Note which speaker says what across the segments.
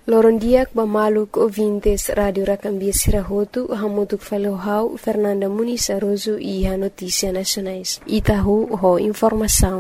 Speaker 1: Lorondiak Bamaluk ouvintes Rádio Racambia Sirahotu, Hamutuk Falohau, Fernanda Muniz Aroso e a Notícia Nacionais. Itahu, ho informação.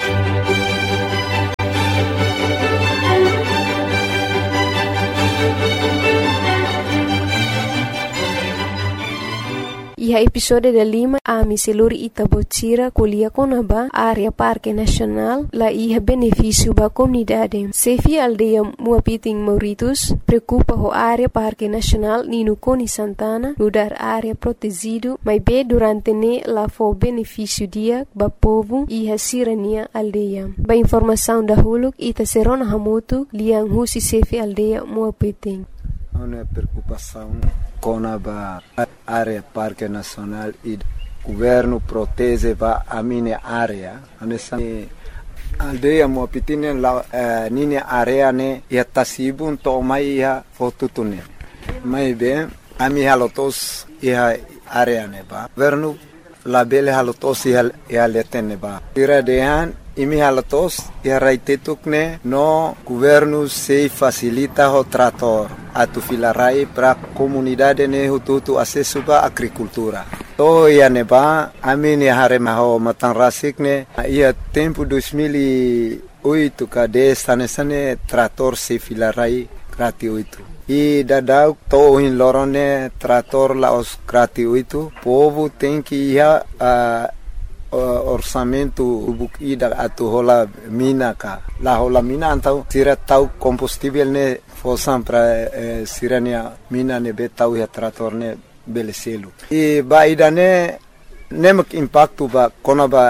Speaker 1: E a episódio da Lima, a Miseluri Itabotira, Colia Conaba, área Parque Nacional, lá ia benefício para a comunidade. Sefi aldeia Muapiting Mauritus, preocupa a área Parque Nacional Nino Coni Santana, lugar área protegido, mas bem durante ne lá foi benefício dia para povo e a sirania aldeia. Ba informação da Huluk, Ita Serona Hamutu, Liang Husi Sefi aldeia Muapiting.
Speaker 2: Uma preocupação com a área Parque Nacional e o governo protege a minha área. A aldeia Muapiting la minha área ne ia tasibun to mai ia fotutune. Mai bem a minha halotos ia área ne ba. Governo la bele halotos ia letene ba. Tira dehan imi halatos ia raitetukne no governo se facilita o trator atu filarai para comunidade ne hututu acesso ba agricultura. To ia neba amini harema ho matanrasikne ia tempo 2008 kade sane trator se filarai gratuito. E dadau to in lorone trator la os gratuito. Povo tem que ia orçamento ida atu hola mina ka la hola mina antau sira tau combustível ne fosam para sirania mina ne betau ya trator ne beleselu e ba ida ne nemak impacto ba kona ba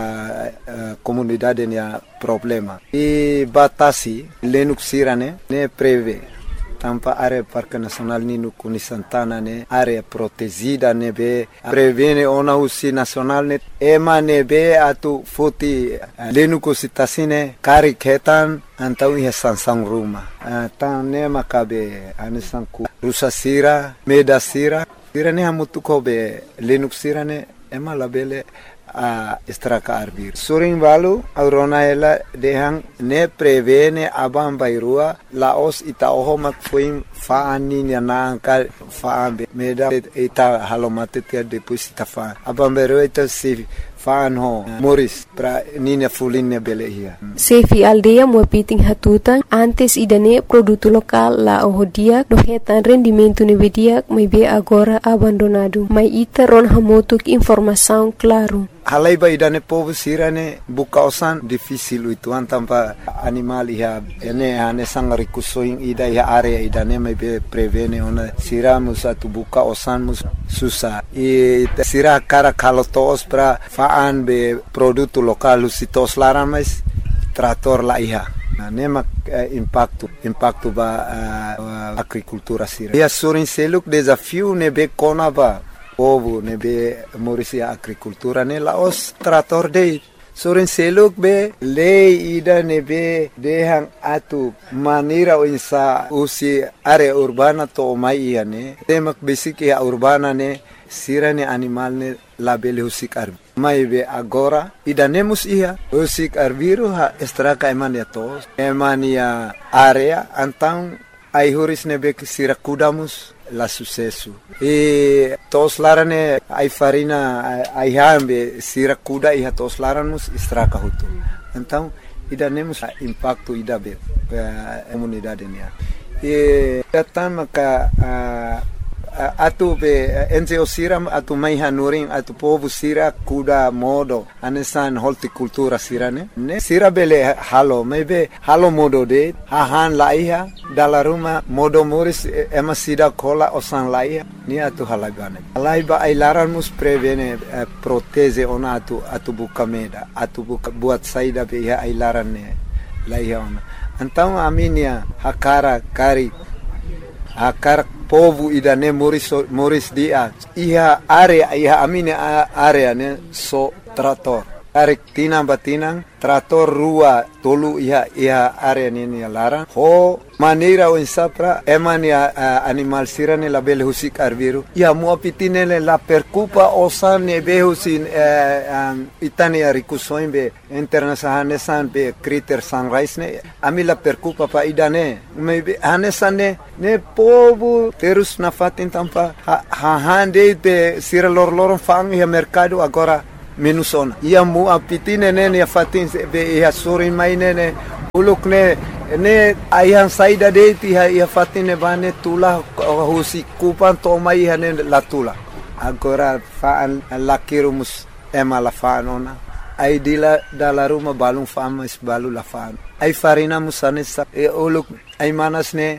Speaker 2: comunidade ne problema e batasi lenuk sirane ne preve tampa área Parque Nacional Nino Coni Santana ne área protegida ne be prevene ona usi nacional ne ema ne be atu foti lenu kositasine kari ketan antau ia sansang ruma tan ne makabe anisanku rusa sira meda sira ne hamutu kobe lenu sira ne ema labele a estraka arbir suring balu aurona ela dehang ne prevene abam bairua laos ita ohomak fuim faani na ka faambe meda ita halomate tia depois ita fa abam bairua ita se faan ho moris pra nina fulinne belehia
Speaker 1: Sefi aldeia Muapiting Hatutan antes idane produto local la ohodia dohetan rendimento nevedia mai be agora abandonado mai ita ron hamotuk informação claro.
Speaker 2: Halai ba idane povo sirane bukausan difícil itu antampa animal iha ene ane sangari kusoing ida iha area idane mai be prevene ona siramus atu bukausan mus susah e sira cara kalotos pra faan be produto local usitos laran mais trator la iha nemak impacto ba agricultura sira ia surin seluk desafio ne be kona ba povo ne be morisia agricultura ne laos trator de soren seluk be lei ida ne be dehang atu manira insa usi area urbana to mai ne temak basic ya urbana ne sirane animal ne label husik arbi mai be agora ida nemus ia husik arbiru ha estraka emania tos emania area antang ai huris ne be sira kudamus la sucesso e tos larane ai farina ai hambe sira kuda e tos laramus estraka hutu então ida nemus impacto ida be comunidade nia e tatama ka atu be NGO siram atu mai hanuring atu povo sira kuda modo anesan horticultura sirane ne sira bele halo maybe halo modo de hahan laiha dala ruma modo moris ema sida kola osan laiha ni atu halagane laiba ai laranmus prevene proteze ona atu bukameda atu buat saida be ai larane laiha ona então aminia hakara kari akar povo idane moris dia iha area iha amine area ne so trator tarik tinang batinang trator rua tolu ia area nini larang ho maneira o insapra emani animal sirane la bele husik arviru ia muapitinele la percupa osane behusin itani arikusoin be internasahane san be criter sunrise ne ami la percupa pa idane maybe hanesane ne povo terus na fatin tampa hande be sira lor fang ia mercado agora menusona ia muapitine nene ia fatin be ia sorin mai nene uluk ne ayan saida deiti ia fatine bane tula husi kupan to mai hane la tula agora faan lakirumus ema la faanona ai dila dala ruma balung famas balu la faan ai farina musane uluk ai manas ne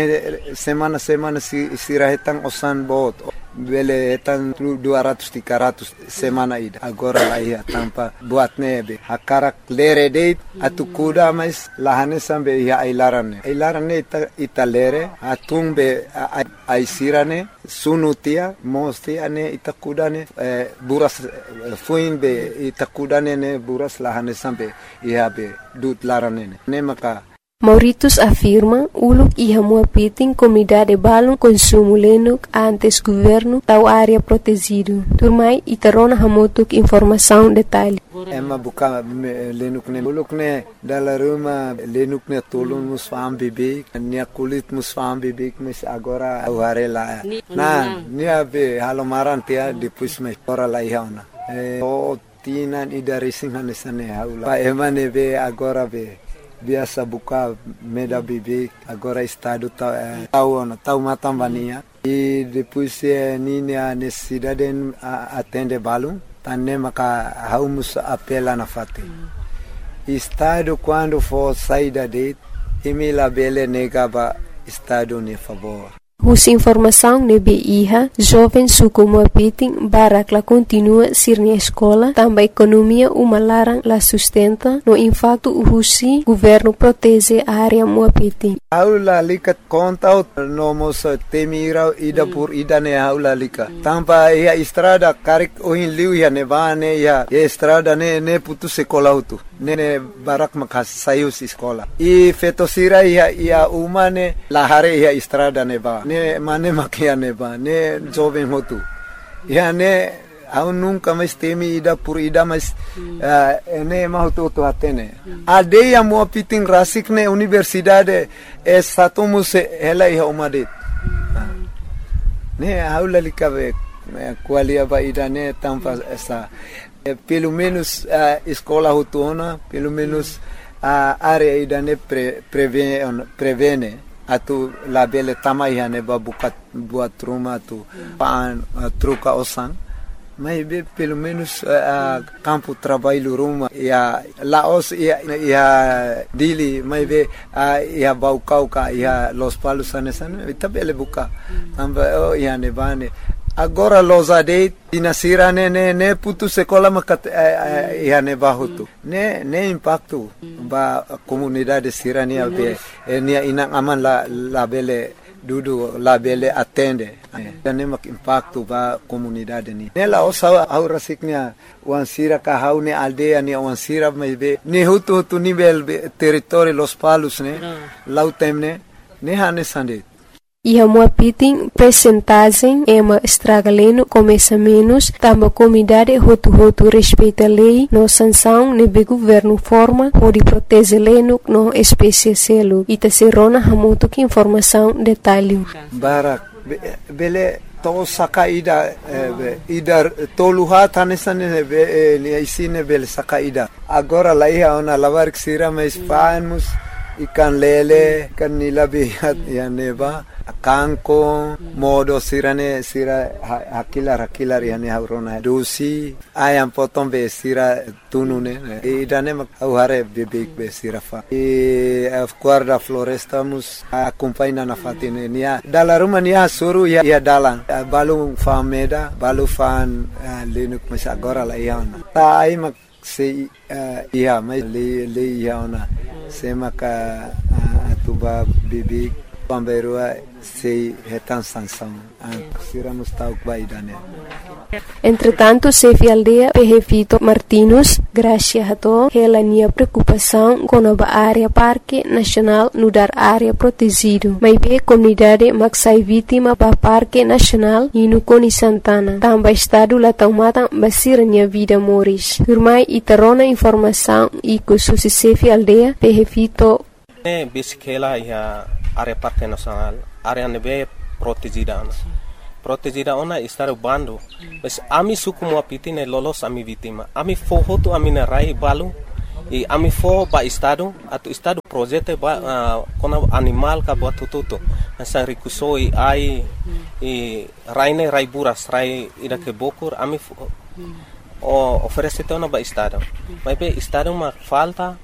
Speaker 2: semana sirahetang osan bot bele etan 200-300 semana ida agora la ia tampa buat nebe hakarak lere date atu kuda mais lahane sambe ia ailarane ita lere atung be ai sirane sunutia mostia ne ita kudane buras fuin be ita kudane ne buras lahane sambe ia be dut larane ne maka
Speaker 1: Mauritius afirma uluk iha muapiting comunidade balong consumo lenuk antes governo tau área protegido. Turmai itarona hamotuk informação detalhe.
Speaker 2: Emma buka lenuk ne uluk ne dala ruma lenuk ne tolong mus fam bibik nia kulit mus fam bibik mas agora warela. Na nia be halomaran tia depois mas ora la ihauna. O tinan idari singhanesane haula. Pa emane be agora be biasa buka meda bibik agora estado tau matambania e depois nini a necessidade atende balum tanne maka haumus apela na fate estado quando for saída de emila bele negaba estado ne favor.
Speaker 1: Us informação nebe iha, jovem suku muapiting barak la continua sirnia escola, também economia umalarang la sustenta, no impacto uhusi, governo protege a área muapiting.
Speaker 2: Aula likat kontaut nomos temira ida pur ida ne aula lika. Tampa ia estrada karik ohin liu ia nevane ia estrada ne putu sekolah utu. Ne barak makas sayus sekolah. I fetosira ia umane lahare ia estrada neba. Ne mane makia neba ne jovem hotu ya ne au nunca mais temi ida por ida mas ne mahutu to atene ade ya muapiting rasik ne universidade estatumus ela ia umade ne aula likabe qualia ba ida ne tampa essa pelo menos escola hutuna pelo menos área ida ne prevene atu labele tamai ne babukat buat rumah tu paan truca osan mas be pelo menos campo trabalho rumah ya laos ya dili mas be ya baukau ka ya los palos anesan itabele buka amba ya ne bane agora los ade dinasira ne putu sekolah makat ya ne bahutu ne impacto ba comunidade sirania be nia inang aman la bele dudu la bele atende ne mak impacto ba comunidade ni nela osa aura siknya wansira ka haune aldea ni wansira be ne hutu nível território los palos ne lautemne ne hane sande.
Speaker 1: Iha muapiting percentagem ema estragaleno começa menos, tamba comunidade hotu respeita lei, no sanção nebe governo forma, pode proteger leno no espécie selo. Ita serona hamuto que informação detalhe.
Speaker 2: Barak, bele to sakaida ida toluha tanesane be isine bele sakaida. Agora lá ia ona lavar que sira mais fanos ikan lele kan nilabihat ya neba kanko modo sira hakilar yani haurona dosi ayam potong be sira tunune idane mak hare bebek be sira fa guarda floresta mus acompanha na fatine nia dala rumah nia suru ya dalang balu fameda balu fan lenuk mas agora la iana ta ai mak se ia mai le iana se maka tuba bebek pamberua sei retan sansão sira mustauk baidane
Speaker 1: Entretanto, Sefi Aldea Vito Martinus, grazie a to, hela nia preocupação com a área Parque Nacional no dar área protegido. Mas be comunidade maxai vítima para Parque Nacional e no Coni Santana. Também estado lá tomada basir nia vida moris. Firmai itarona informação e que susi Sefi Aldea Vito.
Speaker 3: Bisikela ia área Parque Nacional, área nebe protegida. Protegida ona estar bando. Mas ami suku muapiti ne lolos ami vítima. Ami fohotu ami na rai balu. E ami fo ba estado atu estado projeto ba kona animal ka buat tututo. Nasa rikusoi ai e raine rai buras rai ida ke bokur ami o oferece ona ba estado. Mas be estado ma falta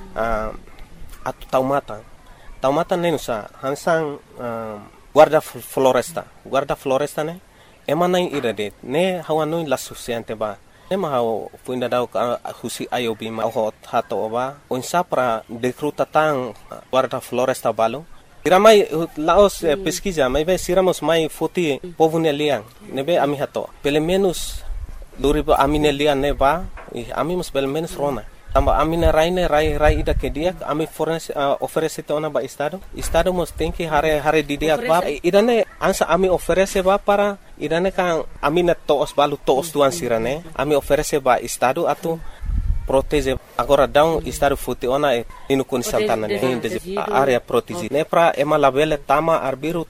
Speaker 3: atu taumata. Taumata nenusa hansang guarda floresta ne emana ida de ne hawano la suficiente ba ne ma haw fuinda daw ka husi ayobi ma hot hato ba unsa para decruta tang guarda floresta balo iramai laos pesquisa mai be siramos mai foti povune liang ne be ami hato pelo menos luribo amine liang ne ba ami mus pelo menos rona tamba amina rai ida ke dia ami oferece ona ba estado mos tem que hare didia ba idane ansa ami oferece ba para idane kan amina toos balu toos tuan sirane ami oferece ba estado atu protege agora down estado futi ona inu kun Santana ne area protege ne pra ema labele tama arbiru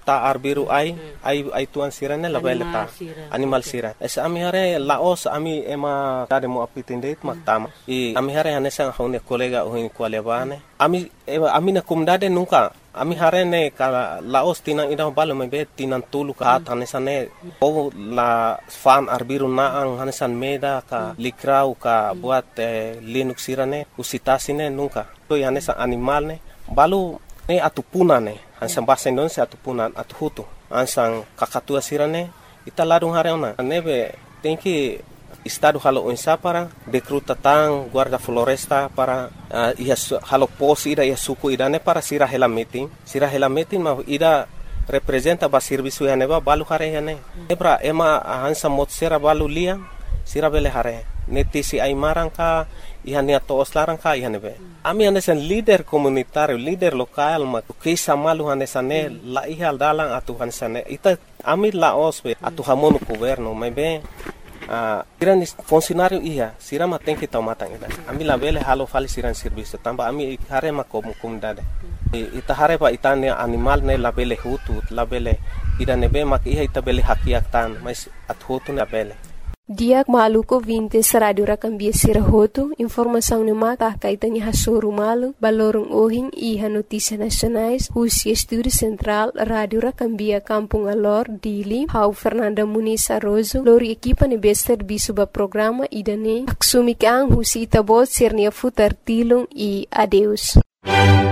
Speaker 3: ai tuan sirane labele ta animal sira es ami hare laos ami ema tade mo apitinde mak tama e ami hare hanesa hone kolega ohin kwalebane ami na kumdade nunca ami hare ne ka laos tinang idang balo mebe tinang tulu ka hanesa ne o la fan arbiru na ang hanesan meda ka likrau ka buat linux sirane usitasine nunca to hanesa animal ne balu ne atupuna ne hansan bahasa Indonesia atupunan atuhutu ansang kakatua sirane ita ladung hare ona nebe tenki estado halo unsa para decruta tang guarda floresta para halo posi ida suku idane para sira hela meeting ma ida representa ba serviço ya neba balu hare ya ne ebra ema hansa mot sera balu lia sira bele hare neti si ai marangka ihania to oslarang ka ihanebe ami hanesan leader komunitario leader lokal ma ke samalu hanesane la ihal dalang atu hanesane ita ami la ospe atu hamonu governo mebe siran funcionário ia sirama tem que tomar tangida ami la bele halo fali siran serviço tamba ami hare ma comunidade ita hare ba itane animal ne la bele hutu la bele ida nebe mak ia ita bele hakiak tan mas at hutu na bele
Speaker 1: Diak maluko 20 Radio Rakambia Sirahoto, informação ne maka kaitanya hasuru malu, balorong ohin iha notícia nacionais, Husia Estúdio Central, Radio Rakambia Kampung Alor, Dili, Hau Fernanda Muniz Arrozo, lori equipa ne bester bisuba programa idane, aksumikang husi itabot sirnia futar tilong e adeus.